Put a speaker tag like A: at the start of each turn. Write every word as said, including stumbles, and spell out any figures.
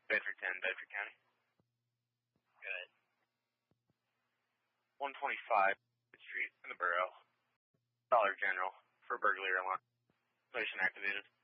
A: Bedford ten, Bedford County.
B: Good.
A: one twenty-five Street in the borough. Dollar General for burglary alarm. Station activated.